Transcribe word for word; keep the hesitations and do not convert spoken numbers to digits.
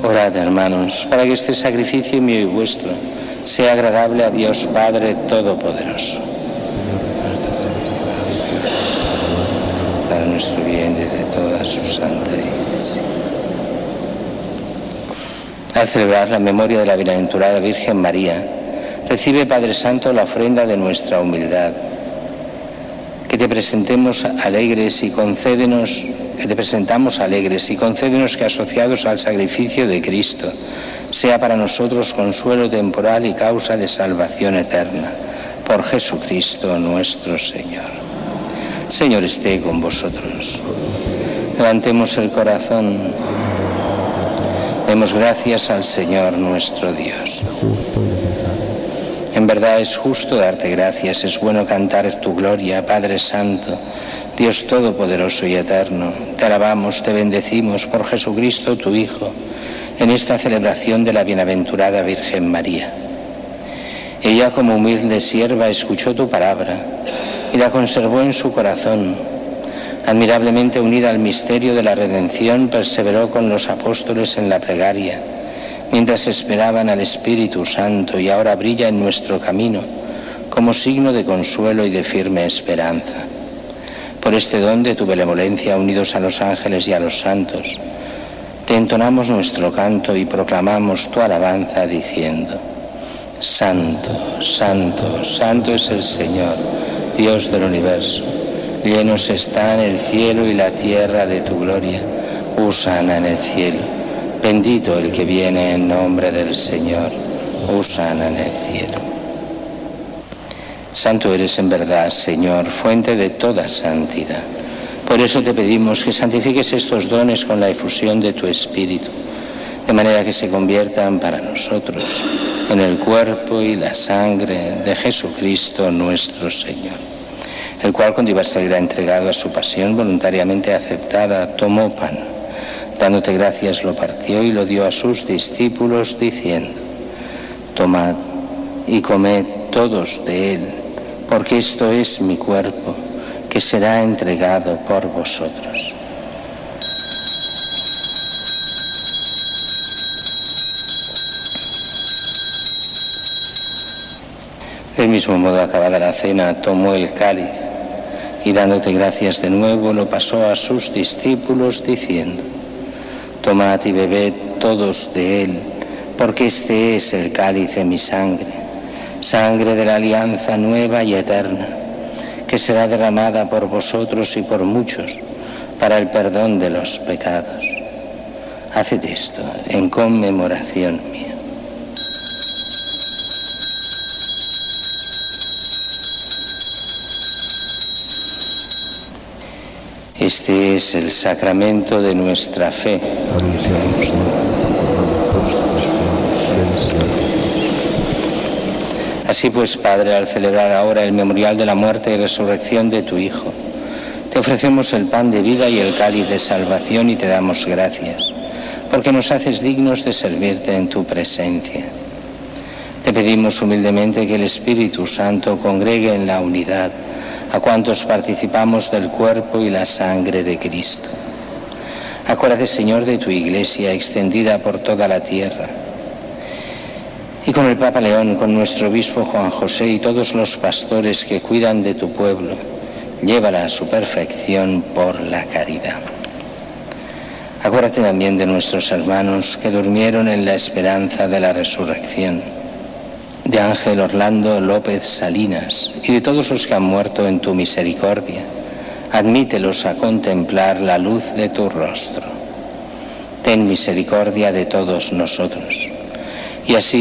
Orad, hermanos, para que este sacrificio mío y vuestro sea agradable a Dios Padre Todopoderoso. Para nuestro bien y de toda su santa Iglesia. Al celebrar la memoria de la bienaventurada Virgen María, recibe, Padre Santo, la ofrenda de nuestra humildad. Que te presentemos alegres y concédenos, que te presentamos alegres y concédenos que, asociados al sacrificio de Cristo, sea para nosotros consuelo temporal y causa de salvación eterna. Por Jesucristo nuestro Señor. Señor esté con vosotros. Levantemos el corazón. Demos gracias al Señor nuestro Dios. En verdad es justo darte gracias, es bueno cantar tu gloria, Padre Santo, Dios Todopoderoso y Eterno. Te alabamos, te bendecimos por Jesucristo, tu Hijo, en esta celebración de la bienaventurada Virgen María. Ella, como humilde sierva, escuchó tu palabra y la conservó en su corazón. Admirablemente unida al misterio de la redención, perseveró con los apóstoles en la plegaria, mientras esperaban al Espíritu Santo, y ahora brilla en nuestro camino como signo de consuelo y de firme esperanza. Por este don de tu benevolencia, unidos a los ángeles y a los santos, te entonamos nuestro canto y proclamamos tu alabanza diciendo: Santo, Santo, Santo es el Señor, Dios del universo. Llenos están el cielo y la tierra de tu gloria. Hosana en el cielo. Bendito el que viene en nombre del Señor. Hosana en el cielo. Santo eres en verdad, Señor, fuente de toda santidad. Por eso te pedimos que santifiques estos dones con la efusión de tu Espíritu, de manera que se conviertan para nosotros en el cuerpo y la sangre de Jesucristo nuestro Señor, el cual, cuando iba a ser entregado a su pasión voluntariamente aceptada, tomó pan, dándote gracias lo partió y lo dio a sus discípulos diciendo: tomad y comed todos de él, porque esto es mi cuerpo, que será entregado por vosotros. Del mismo modo, acabada la cena, tomó el cáliz y, dándote gracias de nuevo, lo pasó a sus discípulos diciendo: tomad y bebed todos de él, porque este es el cáliz de mi sangre, sangre de la alianza nueva y eterna, que será derramada por vosotros y por muchos para el perdón de los pecados. Haced esto en conmemoración mía. Este es el sacramento de nuestra fe. Así pues, Padre, al celebrar ahora el memorial de la muerte y resurrección de tu Hijo, te ofrecemos el pan de vida y el cáliz de salvación y te damos gracias, porque nos haces dignos de servirte en tu presencia. Te pedimos humildemente que el Espíritu Santo congregue en la unidad a cuantos participamos del cuerpo y la sangre de Cristo. Acuérdate, Señor, de tu Iglesia extendida por toda la tierra, y con el Papa León, con nuestro obispo Juan José y todos los pastores que cuidan de tu pueblo, llévala a su perfección por la caridad. Acuérdate también de nuestros hermanos que durmieron en la esperanza de la resurrección, de Ángel Orlando López Salinas y de todos los que han muerto en tu misericordia. Admítelos a contemplar la luz de tu rostro. Ten misericordia de todos nosotros, y así